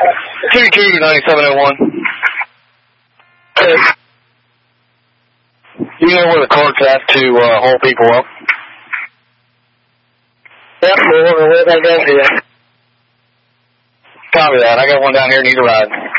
2-2-9701. You know where the cart's at to haul people up? Yep, we're that down here. Copy that. I got one down here, need a ride.